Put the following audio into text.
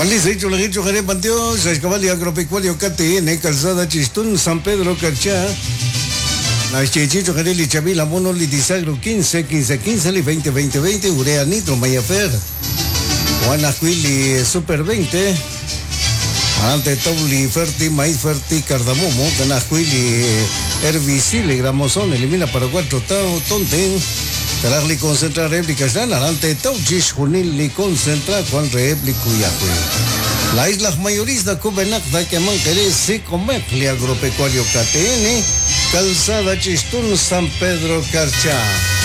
Only say Chulagito Jare Panteo, Sascavali Agropecuario KTN, Calzada Chistun, San Pedro Carchá, Nachichicho Jareli Chavila, Mono Litisagro 15, 15, 15, 20, 20, 20, Urea Nitro, Mayafer, Guanajuili Super 20, Ante Tauli Ferti, Maíz Ferti, Cardamomo, Canajuili Herbicile, Gramozón, elimina para 4 Tao, Tonten. Taragli concentra réplica ante Tauchis Junili concentra Juan réplico Yahweh. La isla mayorista Cubenac da que manquere si comecli agropecuario KTN, Calzada Chistún San Pedro Carchá.